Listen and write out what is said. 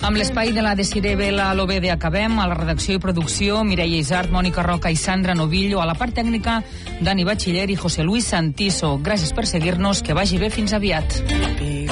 Amb l'espai de la Desiree Vela a l'OBD acabem. A la redacció i producció, Mireia Isart, Mònica Roca i Sandra Novillo. A la part tècnica, Dani Batxiller i José Luis Santiso. Gràcies per seguir-nos, que vagi bé, fins aviat.